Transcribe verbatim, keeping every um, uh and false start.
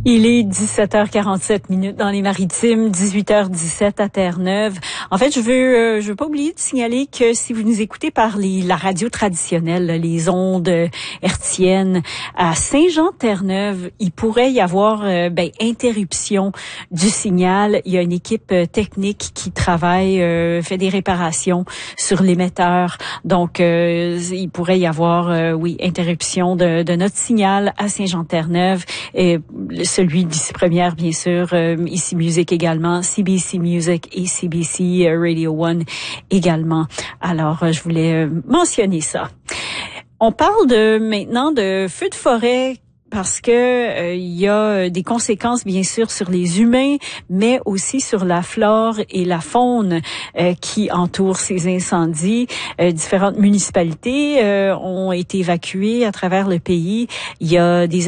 Il est dix-sept heures quarante-sept minutes dans les Maritimes, dix-huit heures dix-sept à Terre-Neuve. En fait, je veux, euh, je veux pas oublier de signaler que si vous nous écoutez par les, la radio traditionnelle, là, les ondes hertziennes, à Saint-Jean-Terre-Neuve, il pourrait y avoir euh, ben, interruption du signal. Il y a une équipe euh, technique qui travaille, euh, fait des réparations sur l'émetteur. Donc, euh, il pourrait y avoir, euh, oui, interruption de, de notre signal à Saint-Jean-Terre-Neuve. Et celui d'ici première, bien sûr, euh, ici Music également, C B C Music et C B C Radio One également. Alors, euh, je voulais euh, mentionner ça. On parle de maintenant de feux de forêt parce que euh, il y a des conséquences bien sûr sur les humains, mais aussi sur la flore et la faune euh, qui entourent ces incendies. Euh, différentes municipalités euh, ont été évacuées à travers le pays. Il y a des